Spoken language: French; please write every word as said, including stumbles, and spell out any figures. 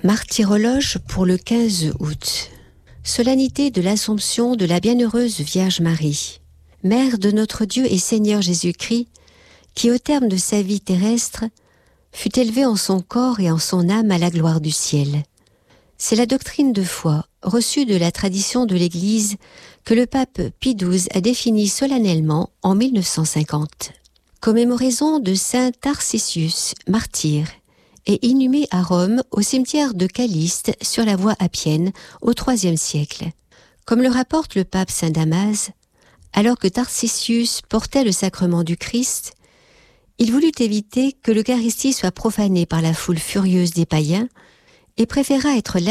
Martyrologe pour le quinze août. Solennité de l'Assomption de la Bienheureuse Vierge Marie, Mère de notre Dieu et Seigneur Jésus-Christ, qui au terme de sa vie terrestre, fut élevée en son corps et en son âme à la gloire du ciel. C'est la doctrine de foi, reçue de la tradition de l'Église, que le pape Pie douze a définie solennellement en mille neuf cent cinquante. Commémoraison de saint Tarcisius, martyr, et inhumé à Rome au cimetière de Caliste sur la voie Appienne au troisième siècle. Comme le rapporte le pape saint Damas, alors que Tarcisius portait le sacrement du Christ, il voulut éviter que l'Eucharistie soit profanée par la foule furieuse des païens et préféra être